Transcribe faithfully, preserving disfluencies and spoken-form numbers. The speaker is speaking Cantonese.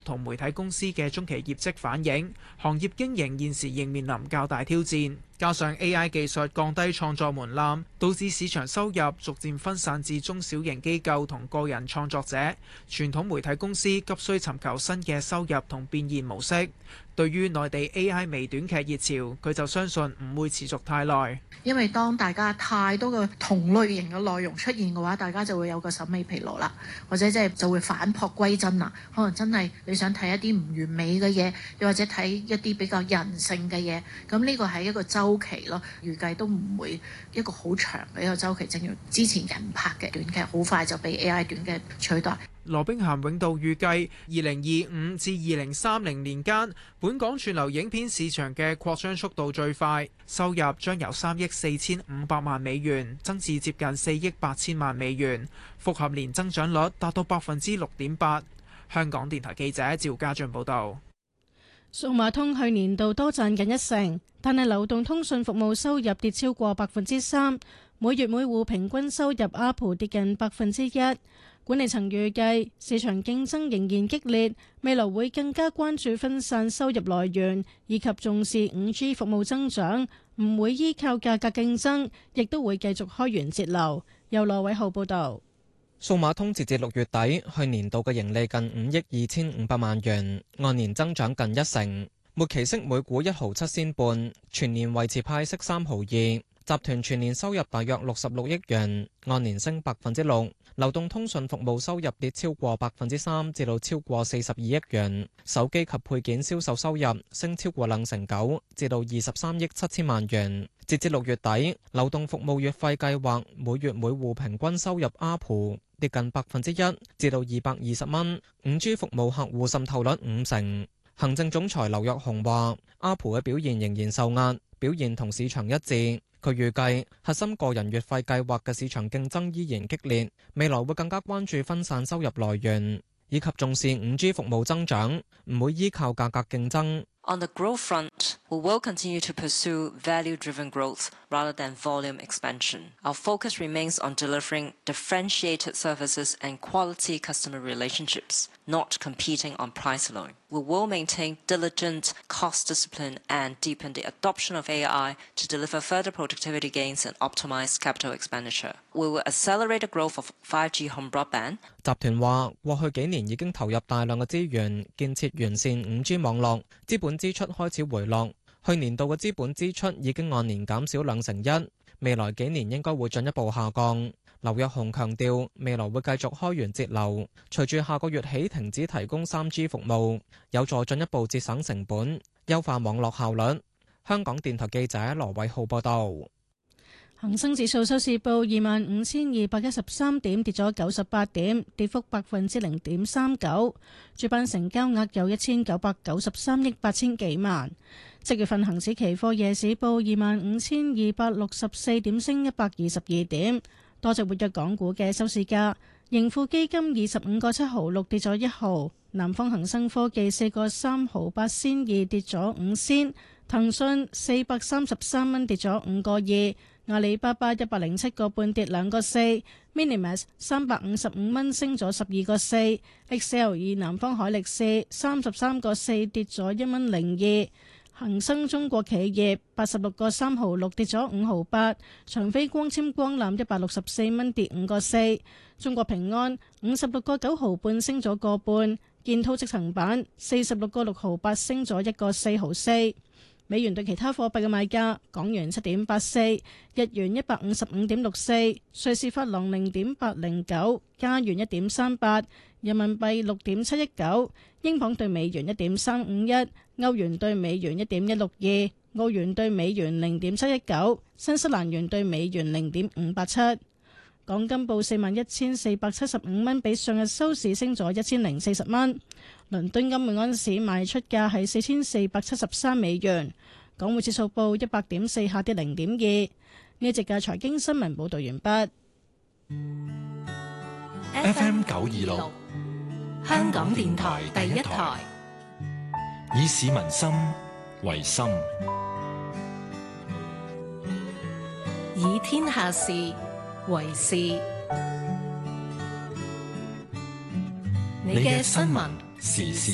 同媒體公司嘅中期業績反映，行業經營現時仍面臨較大挑戰，加上 A I 技術降低創作門檻，導致市場收入逐漸分散至中小型機構同個人創作者，傳統媒體公司急需尋求新嘅收入同變現模式。對於內地 A I 微短劇熱潮，佢就相信唔會持續太耐。 因為當大家太多嘅同類型嘅內容出現嘅話，大家就會有個審美疲勞啦，或者即係就會返璞歸真啦。可能真係你想睇一啲唔完美嘅嘢，又或者睇一啲比較人性嘅嘢，咁呢個係一個週期咯。預計都唔會一個好長嘅一個週期，正如之前人拍嘅短劇，好快就被 A I 短劇取代。 羅兵咸永道預計，二零二五至二零三零年間，本港串流影片市場嘅擴張速度最快，收入將由三億四千五百萬美元增至接近四億八千萬美元，複合年增長率達到百分之六點八。香港電台記者趙家俊報導。 數碼通去年度多賺近一成，但係流動通訊服務收入跌超過百分之三，每月每戶平均收入 A R P U 跌近百分之一。管理層預計市場競爭仍然激烈，未來會更加關注分散收入來源，以及重視 五 G 服務增長，唔會依靠價格競爭，亦都會繼續開源節流。由羅偉浩報導。 數碼通截至六月底，去年度嘅盈利近五億二千五百萬元，按年增長近一成，末期息每股一毫七仙半，全年維持派息三毫二。集團全年收入大約六十六億元，按年升百分之六。流動通訊服務收入跌超過百分之三，至到超過四十二億元。手機及配件銷售收入升超過兩成九，至到二十三億七千萬元。截至六月底，流動服務月費計劃每月每戶平均收入 A R P U 跌近百分之一，至到二百二十蚊。五 G 服務客戶滲透率五成。行政總裁劉躍雄話 ：A R P U 嘅表現仍然受壓，表現同市場一致。佢預計核心個人月費計劃嘅市場競爭依然激烈，未來會更加關注分散收入來源，以及重視 五 G 服務增長，唔會依靠價格競爭。 On the growth front, we will continue to pursue value-driven growth rather than volume expansion. Our focus remains on delivering differentiated services and quality customer relationships, not competing on price alone. We will maintain diligent cost discipline and deepen the adoption of A I to deliver further productivity gains and optimize capital expenditure. We will accelerate the growth of five G home broadband. 集團話，過去幾年已經投入大量嘅資源建設完善 五 G 網絡，資本支出開始回落。去年度嘅資本支出已經按年減少兩成一，未來幾年應該會進一步下降。劉躍雄強調，未來會繼續開源節流，隨住下個月起停止提供 三 G 服務，有助進一步節省成本，優化網絡效率。香港電台記者羅偉浩報道。 恒生指數收市報二萬五千二百一十三點，跌咗九十八點，跌幅百分之零點三九。主板成交額有一千九百九十三億八千幾萬。即月份恒指期貨夜市報二萬五千二百六十四點，升一百二十二點。多隻活躍港股嘅收市價，盈富基金二十五個七毫六跌咗一毫，南方恒生科技四個三毫八仙二跌咗五仙，騰訊四百三十三蚊跌咗五個二。阿里巴巴一百零七個半跌兩個四 ，Minimax 三百五十五蚊升咗十二個四 ，X L 二南方海力士三十三個四跌咗一蚊零二，恒生中國企業八十六個三毫六跌咗五毫八，長飛光纖光纜一百六十四蚊跌五個四，中國平安五十六個九毫半升咗個半，建滔積層板四十六個六毫八升咗一個四毫四。美元對其他貨幣嘅賣價：港元七點八四，日元一百五十五點六四，瑞士法郎零點八零九，加元一點三八，人民幣六點七一九，英鎊對美元一點三五一，歐元對美元一點一六二，澳元對美元零點七一九，新西蘭元對美元零點五八七。港金報四萬一千四百七十五蚊，比上日收市升咗一千零四十蚊。倫敦金每安士賣出價係四千四百七十三美元。港匯指數報一百點四，下跌零點二。呢一節嘅財經新聞報道完畢。 F M 九二六，香港電台第一台，以市民心為心， 以天下事為事。你嘅新聞時事